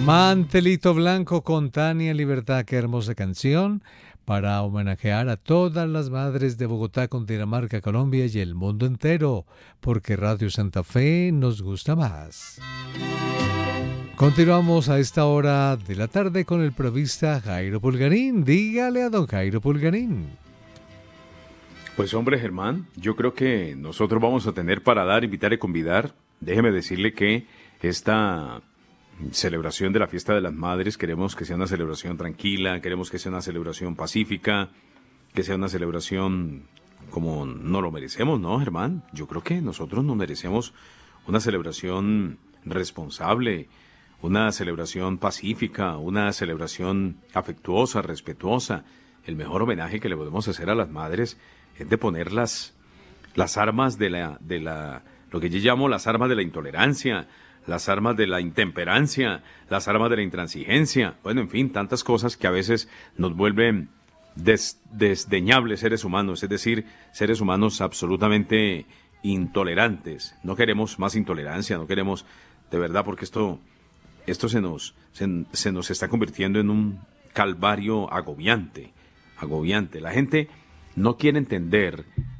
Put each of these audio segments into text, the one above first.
Mantelito Blanco con Tania Libertad, qué hermosa canción para homenajear a todas las madres de Bogotá, Cundinamarca, Colombia y el mundo entero, porque Radio Santa Fe nos gusta más. Continuamos a esta hora de la tarde con el periodista Jairo Pulgarín. Dígale a don Jairo Pulgarín. Pues hombre, Germán, yo creo que nosotros vamos a tener para dar, invitar y convidar. Déjeme decirle que esta celebración de la Fiesta de las Madres queremos que sea una celebración tranquila, queremos que sea una celebración pacífica, que sea una celebración como nos lo merecemos, ¿no, Germán? Yo creo que nosotros nos merecemos una celebración responsable, una celebración pacífica, una celebración afectuosa, respetuosa. El mejor homenaje que le podemos hacer a las madres es de poner las armas de lo que yo llamo las armas de la intolerancia, las armas de la intemperancia, las armas de la intransigencia, bueno, en fin, tantas cosas que a veces nos vuelven desdeñables seres humanos, es decir, seres humanos absolutamente intolerantes. No queremos más intolerancia, no queremos, de verdad, porque esto se nos está convirtiendo en un calvario agobiante. La gente no quiere entender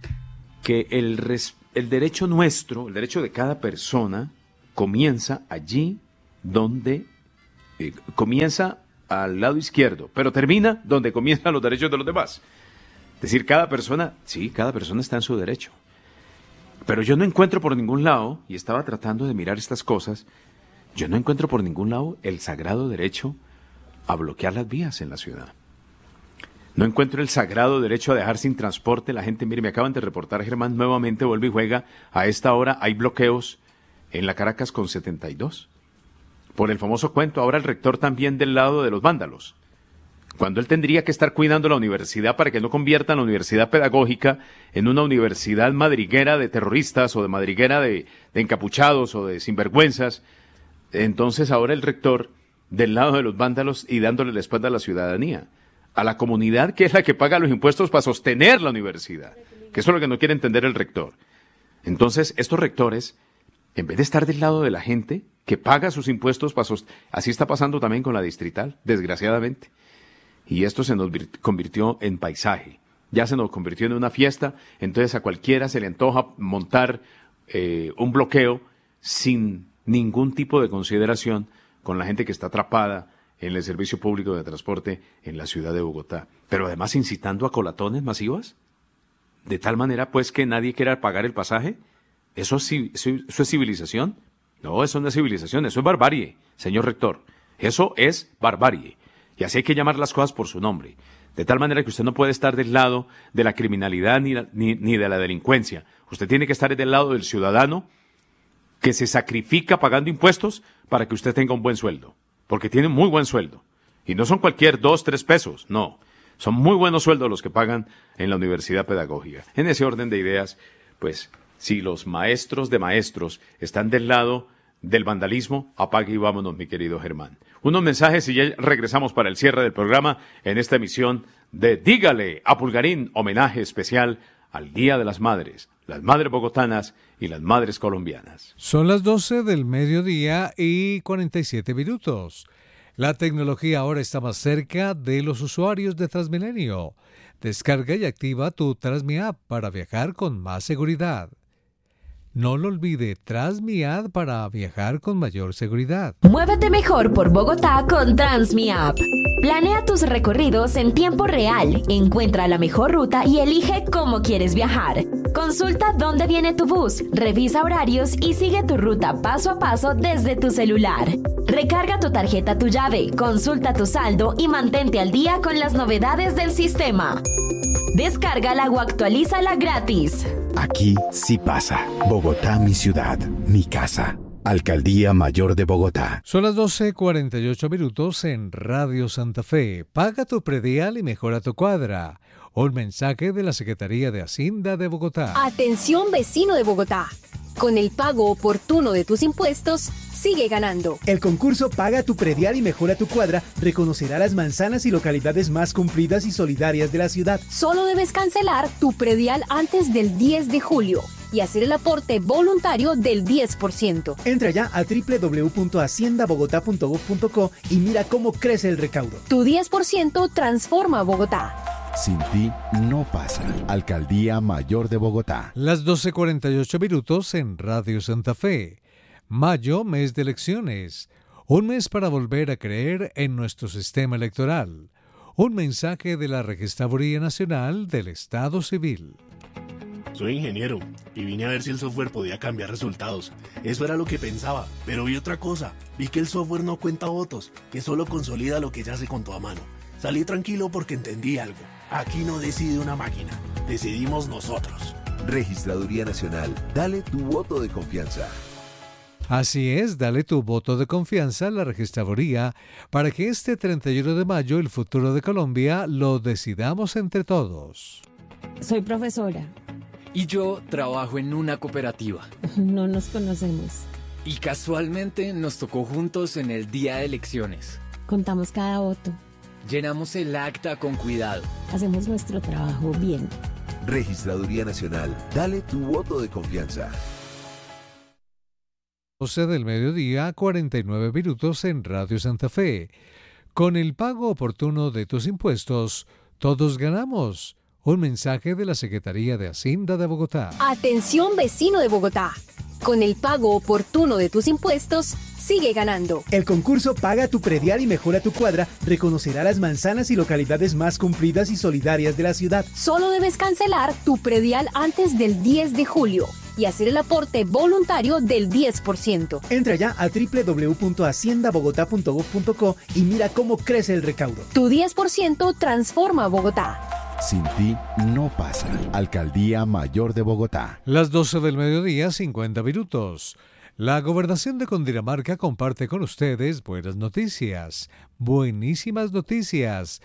que el derecho nuestro, el derecho de cada persona, comienza allí donde comienza al lado izquierdo, pero termina donde comienzan los derechos de los demás. Es decir, cada persona está en su derecho. Pero yo no encuentro por ningún lado, y estaba tratando de mirar estas cosas, yo no encuentro por ningún lado el sagrado derecho a bloquear las vías en la ciudad. No encuentro el sagrado derecho a dejar sin transporte la gente. Mire, me acaban de reportar, Germán, nuevamente vuelve y juega. A esta hora hay bloqueos en la Caracas con 72. Por el famoso cuento, ahora el rector también del lado de los vándalos. Cuando él tendría que estar cuidando la universidad para que no conviertan la universidad pedagógica en una universidad madriguera de terroristas o de madriguera de encapuchados o de sinvergüenzas. Entonces ahora el rector del lado de los vándalos y dándole la espalda a la ciudadanía, a la comunidad que es la que paga los impuestos para sostener la universidad, que eso es lo que no quiere entender el rector. Entonces estos rectores, en vez de estar del lado de la gente que paga sus impuestos para así está pasando también con la distrital, desgraciadamente. Y esto se nos convirtió en paisaje, ya se nos convirtió en una fiesta, entonces a cualquiera se le antoja montar un bloqueo sin ningún tipo de consideración con la gente que está atrapada en el servicio público de transporte en la ciudad de Bogotá. Pero además incitando a colatones masivas, de tal manera pues que nadie quiera pagar el pasaje. ¿Eso es civilización? No, eso no es civilización, eso es barbarie, señor rector. Eso es barbarie. Y así hay que llamar las cosas por su nombre. De tal manera que usted no puede estar del lado de la criminalidad ni de la delincuencia. Usted tiene que estar del lado del ciudadano que se sacrifica pagando impuestos para que usted tenga un buen sueldo. Porque tiene muy buen sueldo. Y no son cualquier 2, 3 pesos, no. Son muy buenos sueldos los que pagan en la universidad pedagógica. En ese orden de ideas, pues, si los maestros de maestros están del lado del vandalismo, apague y vámonos, mi querido Germán. Unos mensajes y ya regresamos para el cierre del programa en esta emisión de Dígale a Pulgarín, homenaje especial al Día de las Madres bogotanas y las madres colombianas. Son las 12 del mediodía y 47 minutos. La tecnología ahora está más cerca de los usuarios de Transmilenio. Descarga y activa tu TransmiApp para viajar con más seguridad. No lo olvide, TransmiApp para viajar con mayor seguridad. Muévete mejor por Bogotá con TransmiApp. Planea tus recorridos en tiempo real, encuentra la mejor ruta y elige cómo quieres viajar. Consulta dónde viene tu bus, revisa horarios y sigue tu ruta paso a paso desde tu celular. Recarga tu tarjeta Tu Llave, consulta tu saldo y mantente al día con las novedades del sistema. Descárgala o actualízala gratis. Aquí sí pasa. Bogotá, mi ciudad, mi casa. Alcaldía Mayor de Bogotá. Son las 12:48 minutos en Radio Santa Fe. Paga tu predial y mejora tu cuadra. Un mensaje de la Secretaría de Hacienda de Bogotá. Atención, vecino de Bogotá. Con el pago oportuno de tus impuestos, sigue ganando. El concurso Paga tu predial y mejora tu cuadra reconocerá las manzanas y localidades más cumplidas y solidarias de la ciudad. Solo debes cancelar tu predial antes del 10 de julio y hacer el aporte voluntario del 10%. Entra ya a www.haciendabogotá.gov.co y mira cómo crece el recaudo. Tu 10% transforma Bogotá. Sin ti no pasa. Alcaldía Mayor de Bogotá. Las 12:48 minutos en Radio Santa Fe. Mayo, mes de elecciones. Un mes para volver a creer en nuestro sistema electoral. Un mensaje de la Registraduría Nacional del Estado Civil. Soy ingeniero y vine a ver si el software podía cambiar resultados. Eso era lo que pensaba, pero vi otra cosa. Vi que el software no cuenta votos, que solo consolida lo que ya se contó a mano. Salí tranquilo porque entendí algo. Aquí no decide una máquina, decidimos nosotros. Registraduría Nacional, dale tu voto de confianza. Así es, dale tu voto de confianza a la Registraduría para que este 31 de mayo el futuro de Colombia lo decidamos entre todos. Soy profesora. Y yo trabajo en una cooperativa. No nos conocemos. Y casualmente nos tocó juntos en el día de elecciones. Contamos cada voto. Llenamos el acta con cuidado. Hacemos nuestro trabajo bien. Registraduría Nacional, dale tu voto de confianza. 12 del mediodía, 49 minutos en Radio Santa Fe. Con el pago oportuno de tus impuestos, todos ganamos. Un mensaje de la Secretaría de Hacienda de Bogotá. Atención, vecino de Bogotá. Con el pago oportuno de tus impuestos, sigue ganando. El concurso Paga tu predial y mejora tu cuadra reconocerá las manzanas y localidades más cumplidas y solidarias de la ciudad. Solo debes cancelar tu predial antes del 10 de julio y hacer el aporte voluntario del 10%. Entra ya a www.haciendabogotá.gov.co y mira cómo crece el recaudo. Tu 10% transforma Bogotá. Sin ti no pasa. Alcaldía Mayor de Bogotá. Las 12 del mediodía, 50 minutos. La Gobernación de Cundinamarca comparte con ustedes buenas noticias, buenísimas noticias,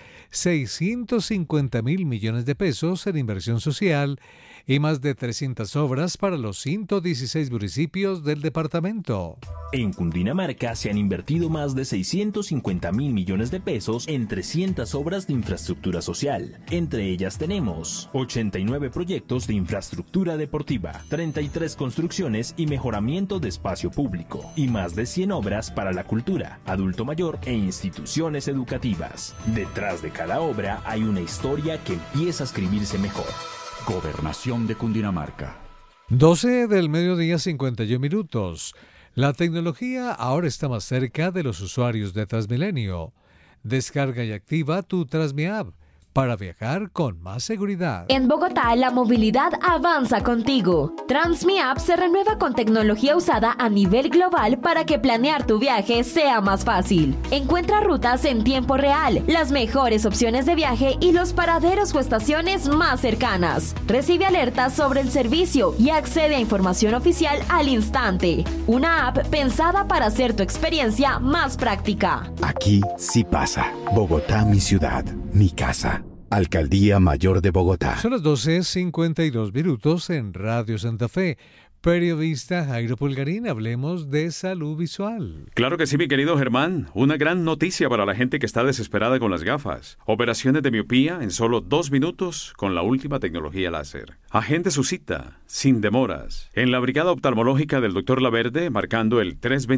650.000 millones de pesos en inversión social y más de 300 obras para los 116 municipios del departamento. En Cundinamarca se han invertido más de 650.000 millones de pesos en 300 obras de infraestructura social. Entre ellas tenemos 89 proyectos de infraestructura deportiva, 33 construcciones y mejoramiento de espacio público y más de 100 obras para la cultura, adulto mayor e instituciones educativas. Detrás de cada obra hay una historia que empieza a escribirse mejor. Gobernación de Cundinamarca. 12 del mediodía, 51 minutos. La tecnología ahora está más cerca de los usuarios de Transmilenio. Descarga y activa tu TransmiApp para viajar con más seguridad. En Bogotá, la movilidad avanza contigo. TransmiApp se renueva con tecnología usada a nivel global para que planear tu viaje sea más fácil. Encuentra rutas en tiempo real, las mejores opciones de viaje y los paraderos o estaciones más cercanas. Recibe alertas sobre el servicio y accede a información oficial al instante. Una app pensada para hacer tu experiencia más práctica. Aquí sí pasa. Bogotá, mi ciudad, mi casa. Alcaldía Mayor de Bogotá. Son las 12:52 minutos en Radio Santa Fe. Periodista Jairo Pulgarín, hablemos de salud visual. Claro que sí, mi querido Germán. Una gran noticia para la gente que está desesperada con las gafas. Operaciones de miopía en solo 2 minutos con la última tecnología láser. Agende su cita, sin demoras, en la Brigada Oftalmológica del Dr. Laverde, marcando el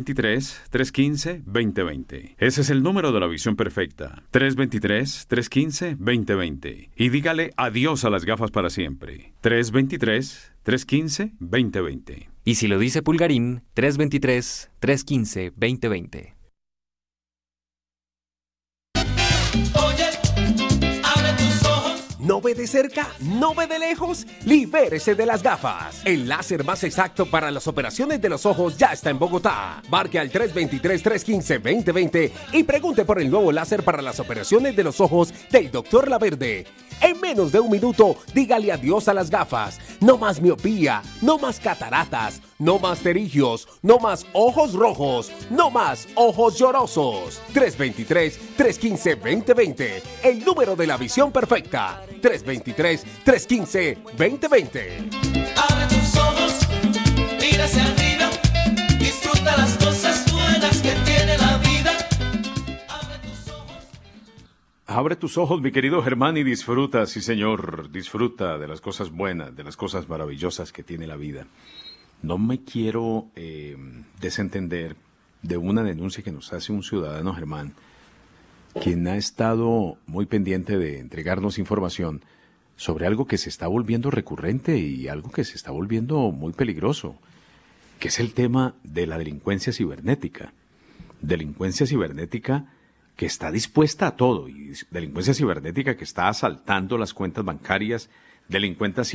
323-315-2020. Ese es el número de la visión perfecta. 323-315-2020. Y dígale adiós a las gafas para siempre. 323-315-2020. Y si lo dice Pulgarín, 323-315-2020. ¿No ve de cerca? ¿No ve de lejos? ¡Libérese de las gafas! El láser más exacto para las operaciones de los ojos ya está en Bogotá. Marque al 323-315-2020 y pregunte por el nuevo láser para las operaciones de los ojos del Dr. Laverde. En menos de 1 minuto, dígale adiós a las gafas. No más miopía, no más cataratas, no más pterigios, no más ojos rojos, no más ojos llorosos. 323-315-2020, el número de la visión perfecta. 323-315-2020. Abre tus ojos, mira mira hacia arriba, disfruta las cosas buenas que tiene la vida. Abre tus ojos, mi querido Germán, y disfruta, sí señor, disfruta de las cosas buenas, de las cosas maravillosas que tiene la vida. No me quiero desentender de una denuncia que nos hace un ciudadano, Germán, quien ha estado muy pendiente de entregarnos información sobre algo que se está volviendo recurrente y algo que se está volviendo muy peligroso, que es el tema de la delincuencia cibernética. Delincuencia cibernética que está dispuesta a todo, y delincuencia cibernética que está asaltando las cuentas bancarias, delincuencia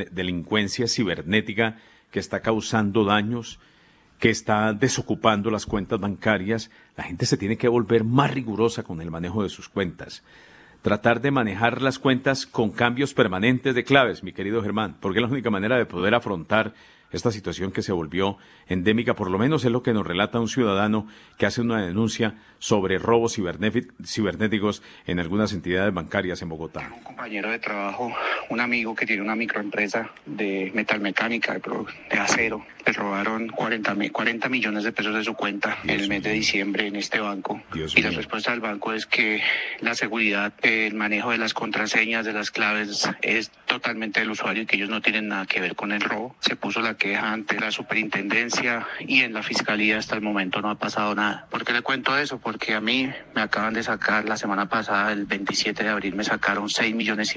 cibernética que está causando daños, que está desocupando las cuentas bancarias. La gente se tiene que volver más rigurosa con el manejo de sus cuentas. Tratar de manejar las cuentas con cambios permanentes de claves, mi querido Germán, porque es la única manera de poder afrontar esta situación que se volvió endémica, por lo menos es lo que nos relata un ciudadano que hace una denuncia sobre robos cibernéticos en algunas entidades bancarias en Bogotá. Un compañero de trabajo, un amigo que tiene una microempresa de metalmecánica, de acero, le robaron 40 millones de pesos de su cuenta en el mes de diciembre en este banco. Y la respuesta del banco es que la seguridad, el manejo de las contraseñas, de las claves, es totalmente del usuario y que ellos no tienen nada que ver con el robo. Se puso la queja ante la superintendencia y en la fiscalía hasta el momento no ha pasado nada. ¿Por qué le cuento eso? Porque a mí me acaban de sacar la semana pasada, el 27 de abril, me sacaron 6,5 millones.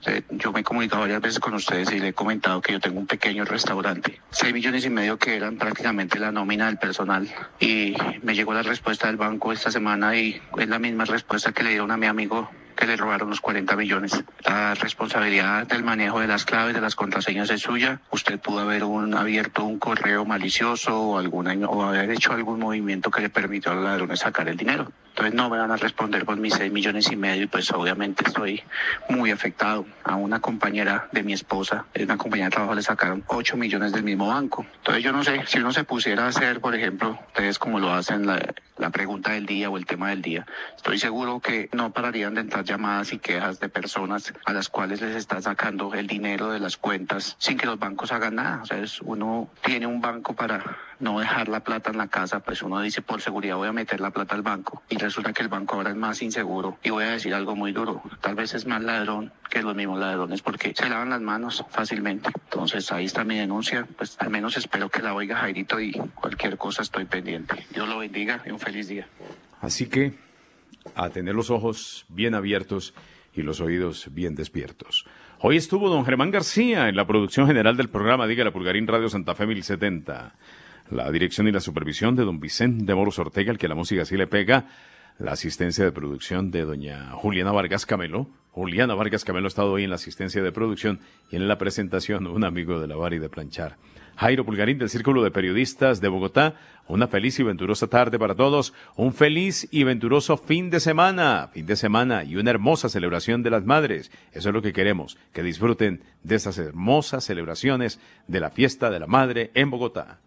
Yo me he comunicado varias veces con ustedes y le he comentado que yo tengo un pequeño restaurante. 6,5 millones que eran prácticamente la nómina del personal. Y me llegó la respuesta del banco esta semana y es la misma respuesta que le dieron a mi amigo, que le robaron los 40 millones. La responsabilidad del manejo de las claves, de las contraseñas es suya. Usted pudo haber abierto un correo malicioso o haber hecho algún movimiento que le permitió a los ladrones sacar el dinero. Entonces no me van a responder con mis 6,5 millones y pues obviamente estoy muy afectado. A una compañera de mi esposa, una compañera de trabajo, le sacaron 8 millones del mismo banco. Entonces yo no sé, si uno se pusiera a hacer, por ejemplo, ustedes como lo hacen, la pregunta del día o el tema del día, estoy seguro que no pararían de entrar llamadas y quejas de personas a las cuales les están sacando el dinero de las cuentas sin que los bancos hagan nada. O sea, uno tiene un banco para no dejar la plata en la casa, pues uno dice, por seguridad voy a meter la plata al banco, y resulta que el banco ahora es más inseguro. Y voy a decir algo muy duro, tal vez es más ladrón que los mismos ladrones, porque se lavan las manos fácilmente. Entonces ahí está mi denuncia, pues al menos espero que la oiga Jairito, y cualquier cosa estoy pendiente. Dios lo bendiga y un feliz día. Así que a tener los ojos bien abiertos y los oídos bien despiertos. Hoy estuvo don Germán García en la producción general del programa Dígale a Pulgarín Radio Santa Fe 1070. La dirección y la supervisión de don Vicente Moros Ortega, al que la música sí le pega. La asistencia de producción de doña Juliana Vargas Camelo. Juliana Vargas Camelo ha estado hoy en la asistencia de producción, y en la presentación un amigo de lavar y de planchar, Jairo Pulgarín, del Círculo de Periodistas de Bogotá. Una feliz y venturosa tarde para todos, un feliz y venturoso fin de semana y una hermosa celebración de las madres. Eso es lo que queremos, que disfruten de esas hermosas celebraciones de la fiesta de la madre en Bogotá.